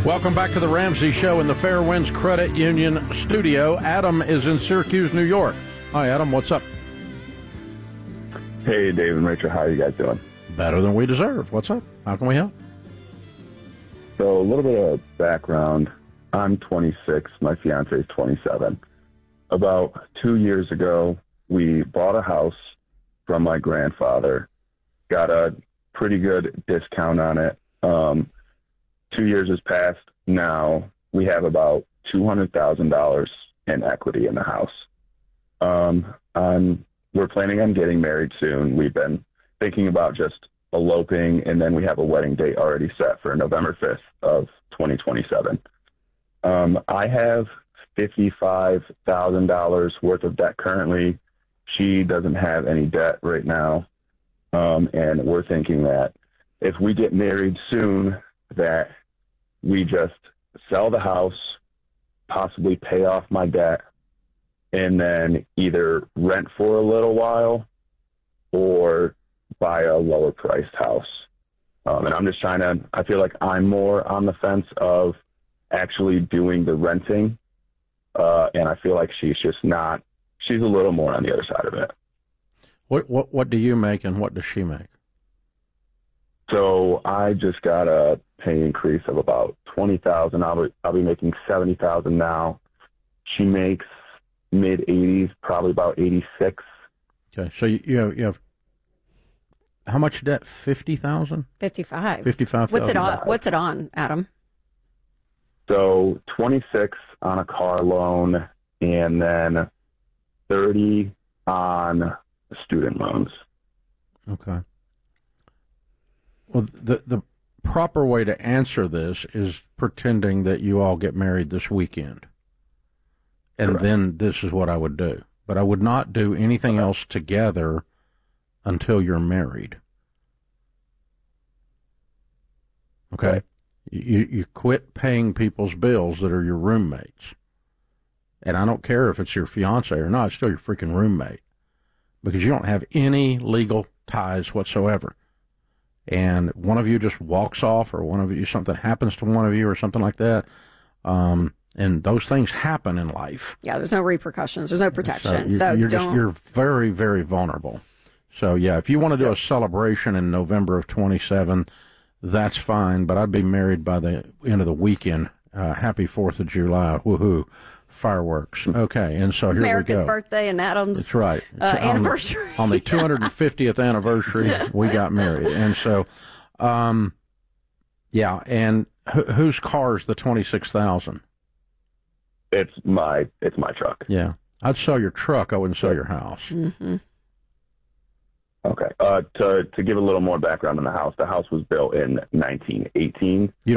Welcome back to the Ramsey Show in the Fairwinds Credit Union studio. Adam is in Syracuse, New York. Hi, Adam. What's up? Hey, Dave and Rachel. How are you guys doing? Better than we deserve. What's up? How can we help? So a little bit of background. I'm 26. My fiance is 27. About 2 years ago, we bought a house from my grandfather. Got a pretty good discount on it. 2 years has passed. Now we have about $200,000 in equity in the house. We're planning on getting married soon. We've been thinking about just eloping, and then we have a wedding date already set for November 5th of 2027. I have $55,000 worth of debt currently. She doesn't have any debt right now. And we're thinking that if we get married soon, that we just sell the house, possibly pay off my debt, and then either rent for a little while or buy a lower priced house. And I'm just I feel like I'm more on the fence of actually doing the renting. And I feel like she's a little more on the other side of it. What do you make and what does she make? So I just got a pay increase of about $20,000. I'll be making $70,000 now. She makes mid-80s, probably about 86. Okay, so you have how much debt? 50,000? 55. 55,000. What's it on, Adam? So 26 on a car loan, and then 30 on student loans. Okay. Well, the proper way to answer this is pretending that you all get married this weekend. And Correct. Then this is what I would do. But I would not do anything else together until you're married. Okay? Right. You quit paying people's bills that are your roommates. And I don't care if it's your fiance or not, it's still your freaking roommate. Because you don't have any legal ties whatsoever. And one of you just walks off, or one of you, something happens to one of you or something like that. And those things happen in life. Yeah, there's no repercussions. There's no protection. You're very, very vulnerable. So, yeah, if you want to do a celebration in November of 27, that's fine. But I'd be married by the end of the weekend. Happy 4th of July. Woohoo. Fireworks. Okay, and so here America's we go. birthday and Adam's That's right. anniversary. On the 250th anniversary, we got married. And so, yeah, and whose car is the 26,000? It's my truck. Yeah. I'd sell your truck. I wouldn't sell your house. Mm-hmm. Okay. To give a little more background on the house was built in 1918. You